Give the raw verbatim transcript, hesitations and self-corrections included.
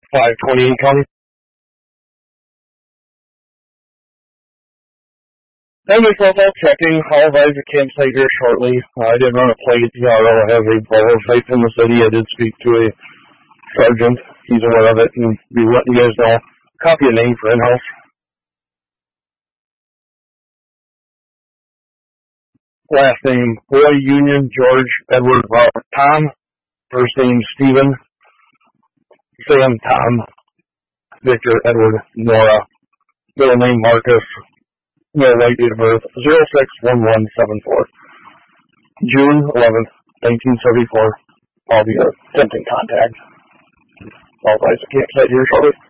five twenty-eight County. And myself out checking. I'll advise the campsite here shortly. Uh, I did run a plate. The R O has a borough site in the city. I did speak to a sergeant. He's aware of it and be letting you guys know. Copy a name for in-house. Last name, Boy Union, George, Edward, Robert, Tom. First name, Stephen, Sam, Tom, Victor, Edward, Nora. Middle name, Marcus. No white date of birth, zero six one one seven four. June eleventh, nineteen seventy-four. I'll be attempting contact. I'll advise the campsite here shortly.